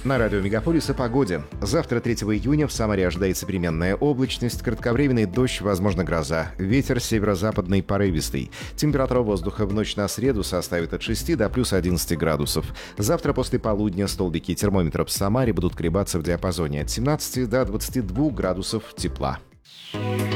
На радио Мегаполис о погоде. Завтра, 3 июня, в Самаре ожидается переменная облачность, кратковременный дождь, возможно, гроза. Ветер северо-западный порывистый. Температура воздуха в ночь на среду составит от 6 до плюс 11 градусов. Завтра после полудня столбики термометров в Самаре будут колебаться в диапазоне от 17 до 22 градусов тепла.